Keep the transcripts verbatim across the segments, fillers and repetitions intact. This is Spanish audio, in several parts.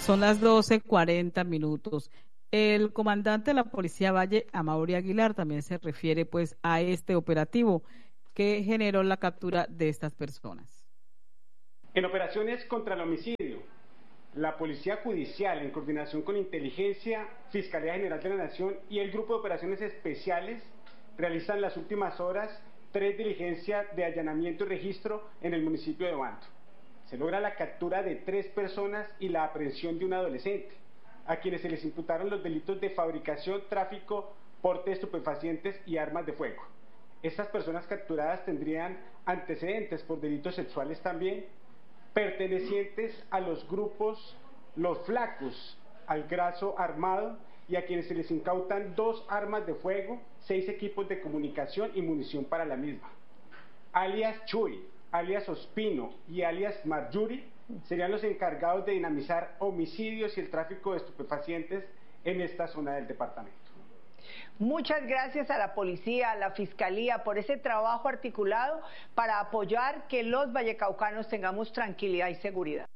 Son las doce cuarenta minutos. El comandante de la Policía Valle, Amaury Aguilar, también se refiere pues a este operativo que generó la captura de estas personas. En operaciones contra el homicidio, la Policía Judicial, en coordinación con Inteligencia, Fiscalía General de la Nación y el Grupo de Operaciones Especiales, realizan en las últimas horas tres diligencias de allanamiento y registro en el municipio de Obando. Se logra la captura de tres personas y la aprehensión de un adolescente, a quienes se les imputaron los delitos de fabricación, tráfico, porte de estupefacientes y armas de fuego. Estas personas capturadas tendrían antecedentes por delitos sexuales también, pertenecientes a los grupos Los Flacos, al Graso Armado, y a quienes se les incautan dos armas de fuego, seis equipos de comunicación y munición para la misma. Alias Chuy, alias Ospino y alias Marjuri serían los encargados de dinamizar homicidios y el tráfico de estupefacientes en esta zona del departamento. Muchas gracias a la policía, a la fiscalía por ese trabajo articulado para apoyar que los vallecaucanos tengamos tranquilidad y seguridad.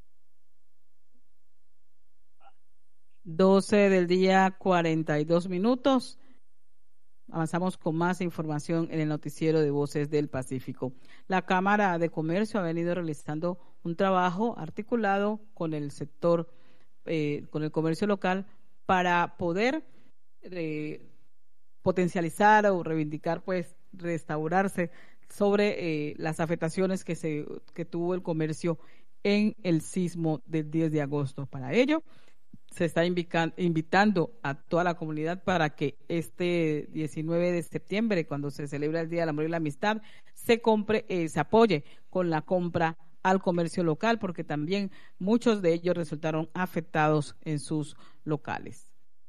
doce del día, cuarenta y dos minutos. Avanzamos con más información en el noticiero de Voces del Pacífico. La Cámara de Comercio ha venido realizando un trabajo articulado con el sector, eh, con el comercio local para poder eh, potencializar o reivindicar, pues, restaurarse sobre eh, las afectaciones que se que tuvo el comercio en el sismo del diez de agosto. Para ello, se está invitando a toda la comunidad para que este diecinueve de septiembre, cuando se celebra el Día del Amor y la Amistad, se compre, eh, se apoye con la compra al comercio local, porque también muchos de ellos resultaron afectados en sus locales.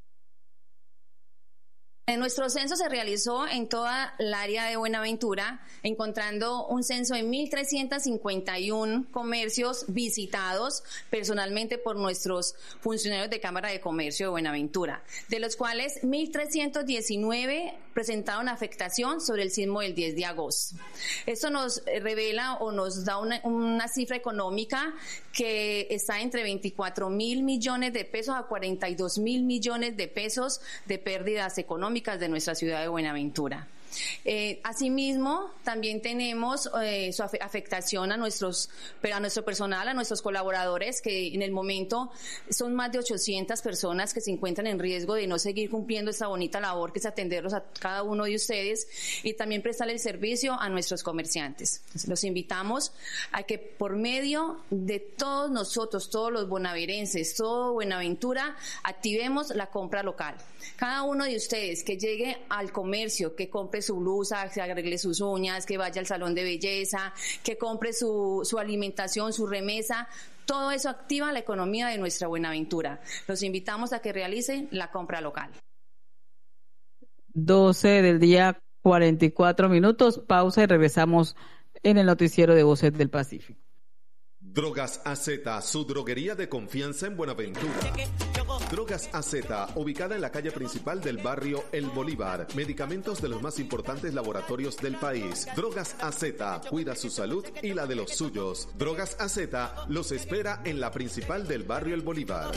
Nuestro censo se realizó en toda el área de Buenaventura, encontrando un censo de mil trescientos cincuenta y uno comercios visitados personalmente por nuestros funcionarios de Cámara de Comercio de Buenaventura, de los cuales mil trescientos diecinueve presentaron afectación sobre el sismo del diez de agosto. Esto nos revela o nos da una, una cifra económica que está entre veinticuatro mil millones de pesos a cuarenta y dos mil millones de pesos de pérdidas económicas de nuestra ciudad de Buenaventura. Eh, asimismo, también tenemos eh, su afectación a nuestros, a nuestro personal, a nuestros colaboradores, que en el momento son más de ochocientas personas que se encuentran en riesgo de no seguir cumpliendo esta bonita labor que es atenderlos a cada uno de ustedes y también prestar el servicio a nuestros comerciantes. Entonces, los invitamos a que por medio de todos nosotros, todos los bonaverenses, todo Buenaventura, activemos la compra local. Cada uno de ustedes que llegue al comercio, que compre su blusa, que arregle sus uñas, que vaya al salón de belleza, que compre su, su alimentación, su remesa, todo eso activa la economía de nuestra Buenaventura. Los invitamos a que realicen la compra local. doce del día, cuarenta y cuatro minutos, pausa y regresamos en el noticiero de Voces del Pacífico. Drogas A Z, su droguería de confianza en Buenaventura. Drogas A Z, ubicada en la calle principal del barrio El Bolívar. Medicamentos de los más importantes laboratorios del país. Drogas A Z, cuida su salud y la de los suyos. Drogas A Z los espera en la principal del barrio El Bolívar.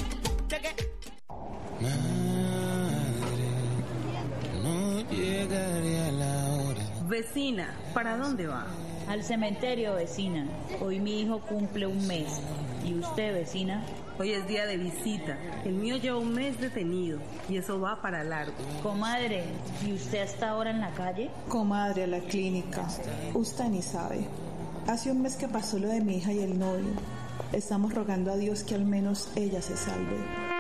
Madre, no llegaré a la hora. Vecina, ¿para dónde va? Al cementerio, vecina. Hoy mi hijo cumple un mes. ¿Y usted, vecina? Hoy es día de visita. El mío lleva un mes detenido y eso va para largo. Comadre, ¿y usted hasta ahora en la calle? Comadre, a la clínica. Usted ni sabe. Hace un mes que pasó lo de mi hija y el novio. Estamos rogando a Dios que al menos ella se salve.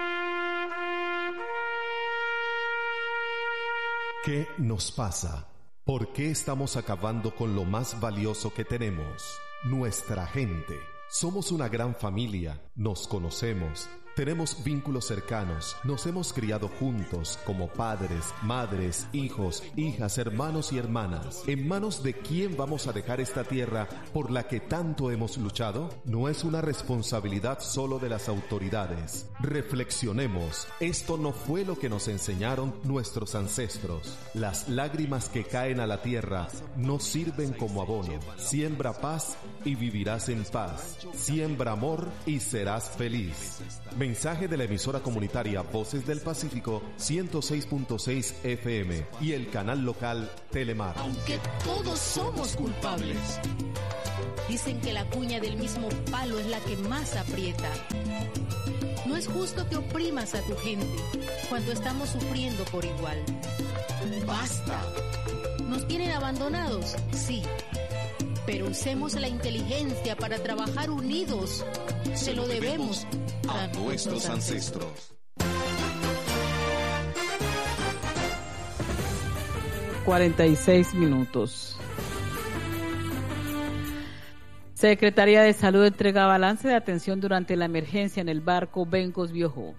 ¿Qué nos pasa? ¿Por qué estamos acabando con lo más valioso que tenemos? Nuestra gente. Somos una gran familia, nos conocemos, tenemos vínculos cercanos, nos hemos criado juntos como padres, madres, hijos, hijas, hermanos y hermanas. ¿En manos de quién vamos a dejar esta tierra por la que tanto hemos luchado? No es una responsabilidad solo de las autoridades. Reflexionemos, esto no fue lo que nos enseñaron nuestros ancestros. Las lágrimas que caen a la tierra no sirven como abono. Siembra paz y vivirás en paz. Siembra amor y serás feliz. Mensaje de la emisora comunitaria Voces del Pacífico ciento seis punto seis F M y el canal local Telemar. Aunque todos somos culpables. Dicen que la cuña del mismo palo es la que más aprieta. No es justo que oprimas a tu gente cuando estamos sufriendo por igual. ¡Basta! ¿Nos tienen abandonados? Sí. Pero usemos la inteligencia para trabajar unidos. Se, Se lo debemos, debemos a, a nuestros ancestros. ancestros. cuarenta y seis minutos. Secretaría de Salud entrega balance de atención durante la emergencia en el barco Bencos Biojó.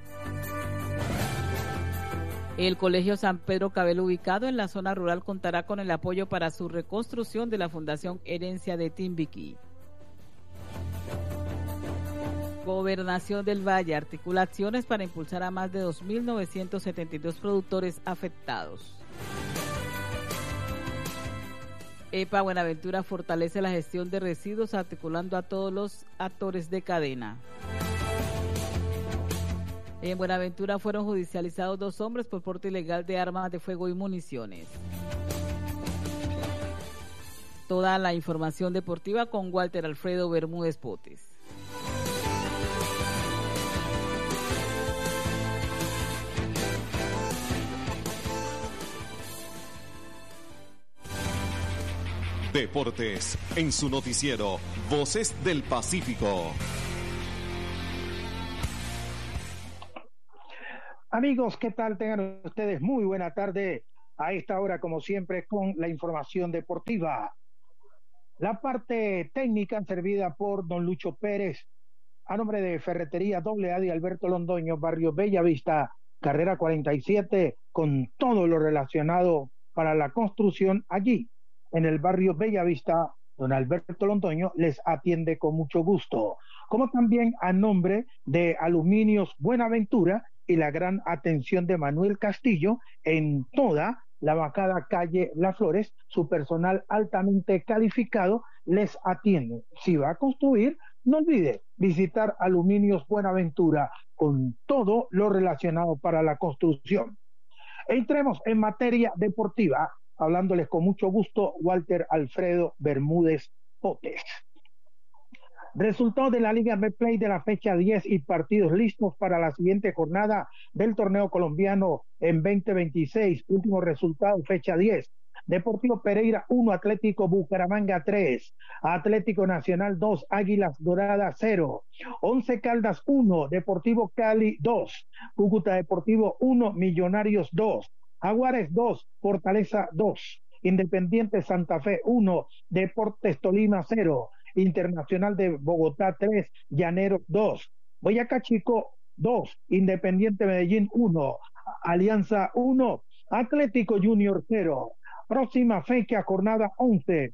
El Colegio San Pedro Cabello, ubicado en la zona rural, contará con el apoyo para su reconstrucción de la Fundación Herencia de Timbiquí. Gobernación del Valle articula acciones para impulsar a más de dos mil novecientos setenta y dos productores afectados. E P A Buenaventura fortalece la gestión de residuos articulando a todos los actores de cadena. En Buenaventura fueron judicializados dos hombres por porte ilegal de armas de fuego y municiones. Toda la información deportiva con Walter Alfredo Bermúdez Potes. Deportes, en su noticiero Voces del Pacífico. Amigos, ¿qué tal? Tengan ustedes muy buena tarde a esta hora, como siempre, con la información deportiva. La parte técnica servida por don Lucho Pérez, a nombre de Ferretería Doble A de Alberto Londoño, barrio Bellavista, carrera cuarenta y siete, con todo lo relacionado para la construcción allí. En el barrio Bellavista, don Alberto Londoño les atiende con mucho gusto, como también a nombre de Aluminios Buenaventura y la gran atención de Manuel Castillo en toda la vacada calle Las Flores. Su personal altamente calificado les atiende. Si va a construir, no olvide visitar Aluminios Buenaventura con todo lo relacionado para la construcción. Entremos en materia deportiva, hablándoles con mucho gusto Walter Alfredo Bermúdez Potes. Resultado de la Liga Betplay de la fecha diez y partidos listos para la siguiente jornada del torneo colombiano en veinte veintiséis. Último resultado, fecha diez. Deportivo Pereira uno, Atlético Bucaramanga tres, Atlético Nacional dos, Águilas Doradas cero, Once Caldas uno, Deportivo Cali dos, Cúcuta Deportivo uno, Millonarios dos, Jaguares dos, Fortaleza dos, Independiente Santa Fe uno, Deportes Tolima cero, Internacional de Bogotá tres, Llaneros dos, Boyacá Chico dos, Independiente Medellín uno, Alianza uno, Atlético Junior cero. Próxima fecha, jornada once.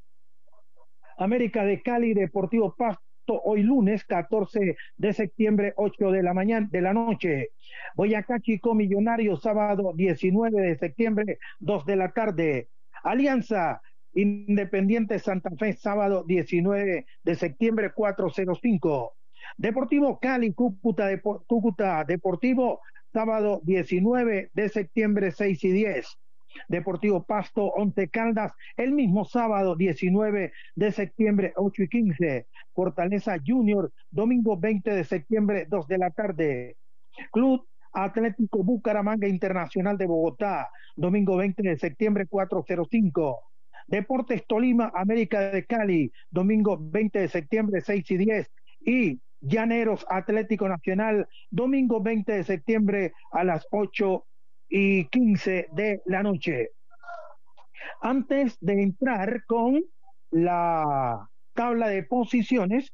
América de Cali, Deportivo Pasto, hoy lunes catorce de septiembre, ocho de la mañana, de la noche. Boyacá Chico Millonarios, sábado diecinueve de septiembre, dos de la tarde. Alianza Independiente Santa Fe, sábado diecinueve de septiembre, cuatro cero cinco. Deportivo Cali, Cúcuta, Depor- Cúcuta Deportivo, sábado diecinueve de septiembre, seis y diez. Deportivo Pasto, Once Caldas, el mismo sábado diecinueve de septiembre, ocho y quince. Fortaleza Junior, domingo veinte de septiembre, dos de la tarde. Club Atlético Bucaramanga Internacional de Bogotá, domingo veinte de septiembre, cuatro cero cinco. Deportes Tolima, América de Cali, domingo veinte de septiembre, seis y diez. Y Llaneros Atlético Nacional, domingo veinte de septiembre a las ocho y quince de la noche. Antes de entrar con la tabla de posiciones,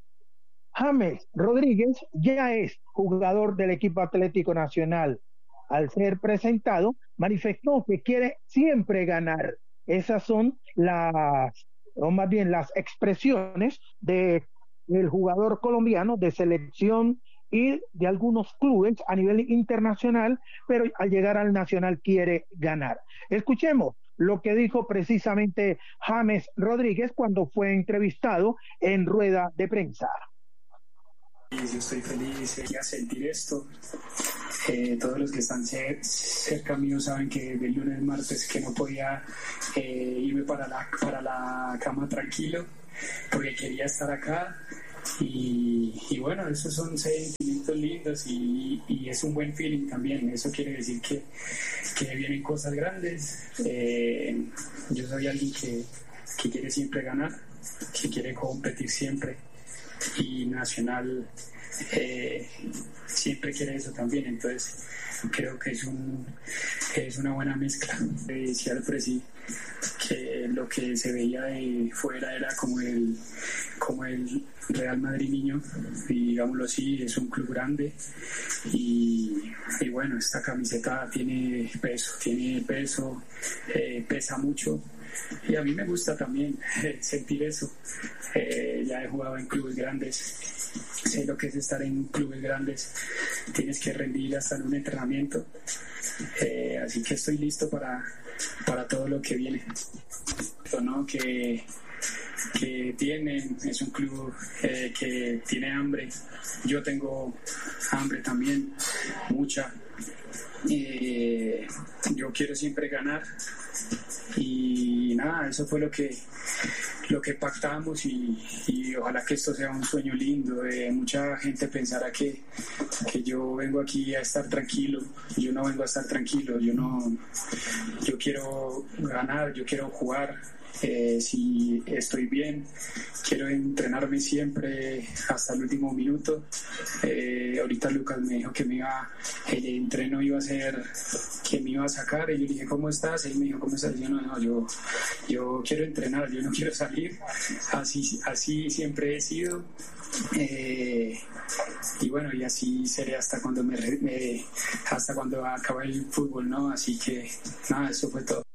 James Rodríguez ya es jugador del equipo Atlético Nacional. Al ser presentado, manifestó que quiere siempre ganar. Esas son las, o más bien las expresiones de el jugador colombiano de selección y de algunos clubes a nivel internacional, pero al llegar al Nacional quiere ganar. Escuchemos lo que dijo precisamente James Rodríguez cuando fue entrevistado en rueda de prensa. Yo estoy feliz de sentir esto. Eh, todos los que están cer- cerca mío saben que del lunes al martes que no podía eh, irme para la, para la cama tranquilo porque quería estar acá y, y bueno, esos son sentimientos lindos y, y es un buen feeling también. Eso quiere decir que, que vienen cosas grandes. Eh, yo soy alguien que, que quiere siempre ganar, que quiere competir siempre y Nacional eh, siempre quiere eso también, entonces creo que es un que es una buena mezcla. Decía el presi que lo que se veía de fuera era como el como el Real Madrid niño, y digámoslo así, es un club grande y, y bueno, esta camiseta tiene peso, tiene peso, eh, pesa mucho. Y a mí me gusta también eh, sentir eso. Eh, ya he jugado en clubes grandes, sé lo que es estar en clubes grandes, tienes que rendir hasta en un entrenamiento. Eh, así que estoy listo para, para todo lo que viene. ¿No? Que, que tienen, es un club eh, que tiene hambre. Yo tengo hambre también, mucha. Eh, yo quiero siempre ganar. Y nada, eso fue lo que lo que pactamos y, y ojalá que esto sea un sueño lindo. Eh, mucha gente pensará que, que yo vengo aquí a estar tranquilo. Yo no vengo a estar tranquilo, yo no yo quiero ganar, yo quiero jugar. Eh, si estoy bien, quiero entrenarme siempre hasta el último minuto. Eh, ahorita Lucas me dijo que me iba, el entreno iba a ser, que me iba a sacar, y yo le dije, ¿cómo estás? Y él me dijo, ¿cómo estás? Y yo, no, no, yo, yo quiero entrenar, yo no quiero salir. Así, así siempre he sido. Eh, y bueno, y así seré hasta cuando me, me hasta cuando acabe el fútbol, ¿no? Así que nada, eso fue todo.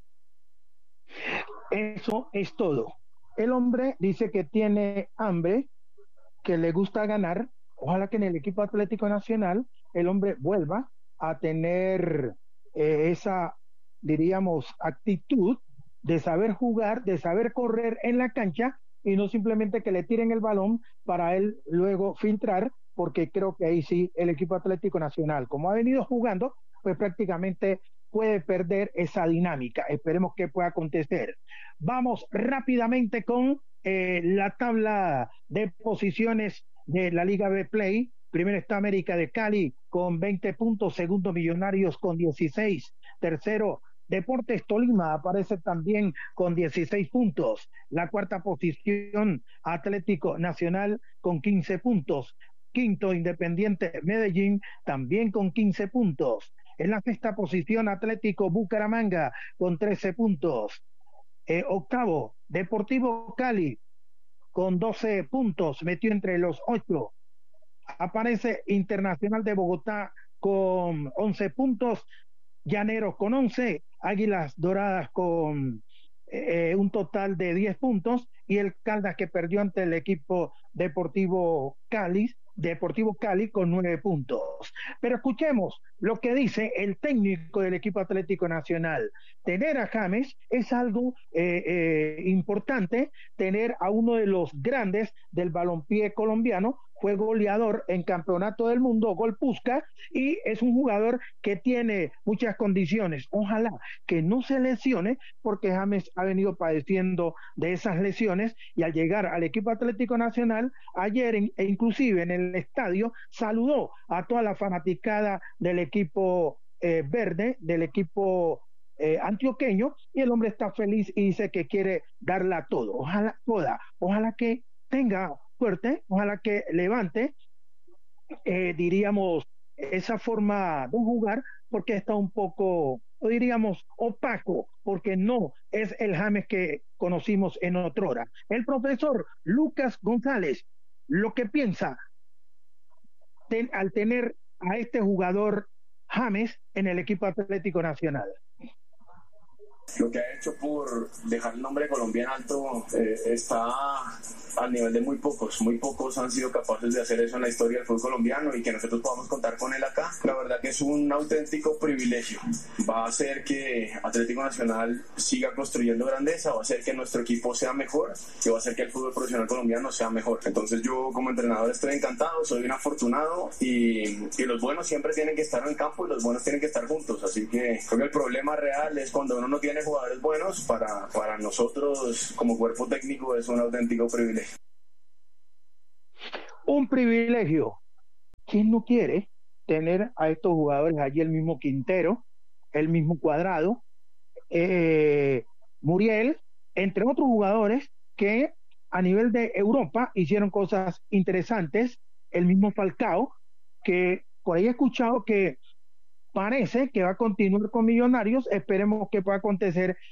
Eso es todo. El hombre dice que tiene hambre, que le gusta ganar. Ojalá que en el equipo Atlético Nacional el hombre vuelva a tener eh, esa, diríamos, actitud de saber jugar, de saber correr en la cancha y no simplemente que le tiren el balón para él luego filtrar, porque creo que ahí sí el equipo Atlético Nacional, como ha venido jugando, pues prácticamente puede perder esa dinámica. Esperemos que pueda acontecer. Vamos rápidamente con eh, la tabla de posiciones de la Liga B-Play. Primero está América de Cali con veinte puntos, segundo Millonarios con dieciséis, tercero Deportes Tolima aparece también con dieciséis puntos, la cuarta posición Atlético Nacional con quince puntos, quinto Independiente Medellín también con quince puntos. En la sexta posición, Atlético Bucaramanga con trece puntos. Eh, octavo, Deportivo Cali con doce puntos, metió entre los ocho. Aparece Internacional de Bogotá con once puntos, Llaneros con once, Águilas Doradas con eh, un total de diez puntos y el Caldas que perdió ante el equipo Deportivo Cali, Deportivo Cali con nueve puntos. Pero escuchemos lo que dice el técnico del equipo Atlético Nacional. Tener a James es algo eh, eh, importante, tener a uno de los grandes del balompié colombiano, fue goleador en Campeonato del Mundo, Gol Puskas, y es un jugador que tiene muchas condiciones. Ojalá que no se lesione, porque James ha venido padeciendo de esas lesiones, y al llegar al equipo Atlético Nacional, ayer en, e inclusive en el estadio, saludó a toda la fanaticada del equipo eh, verde, del equipo eh, antioqueño, y el hombre está feliz y dice que quiere darla todo. Ojalá toda, ojalá que tenga fuerte, ojalá que levante, eh, diríamos, esa forma de jugar, porque está un poco, o diríamos, opaco, porque no es el James que conocimos en otrora. El profesor Lucas González, lo que piensa ten, al tener a este jugador James en el equipo Atlético Nacional. Lo que ha hecho por dejar el nombre de Colombia en alto eh, está al nivel de muy pocos, muy pocos han sido capaces de hacer eso en la historia del fútbol colombiano y que nosotros podamos contar con él acá. La verdad que es un auténtico privilegio. Va a hacer que Atlético Nacional siga construyendo grandeza, va a hacer que nuestro equipo sea mejor y va a hacer que el fútbol profesional colombiano sea mejor. Entonces yo como entrenador estoy encantado, soy un afortunado y, y los buenos siempre tienen que estar en el campo y los buenos tienen que estar juntos. Así que creo que el problema real es cuando uno no tiene jugadores buenos. Para, para nosotros como cuerpo técnico es un auténtico privilegio. Un privilegio. ¿Quién no quiere tener a estos jugadores allí? El mismo Quintero, el mismo Cuadrado, eh, Muriel, entre otros jugadores que a nivel de Europa hicieron cosas interesantes. El mismo Falcao, que por ahí he escuchado que parece que va a continuar con Millonarios. Esperemos que pueda acontecer